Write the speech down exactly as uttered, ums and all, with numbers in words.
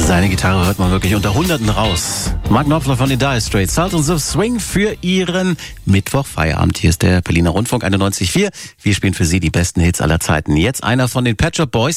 Seine Gitarre hört man wirklich unter Hunderten raus. Mark Knopfler von den Dire Straits, Sultans of Swing für Ihren Mittwochfeierabend. Hier ist der Berliner Rundfunk einundneunzig Komma vier. Wir spielen für Sie die besten Hits aller Zeiten. Jetzt einer von den Pet Shop Boys.